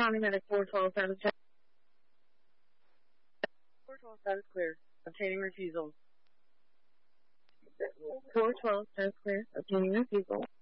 County Medic 412 status check. 412 status clear. Obtaining refusal. 412 status clear. Obtaining refusal.